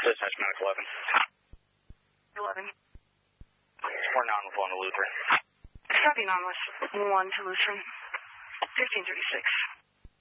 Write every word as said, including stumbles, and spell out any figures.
Dispatch Medic eleven. eleven. We're non with one to Lutheran. Copy non with one to Lutheran. fifteen thirty-six.